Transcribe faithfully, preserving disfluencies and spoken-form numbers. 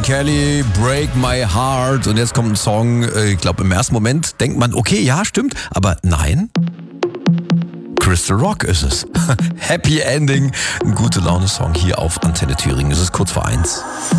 Kelly, Break My Heart. Und jetzt kommt ein Song, ich glaube im ersten Moment denkt man, okay, ja, stimmt, aber nein. Crystal Rock ist es. Happy Ending, ein gute Laune-Song hier auf Antenne Thüringen. Es ist kurz vor eins.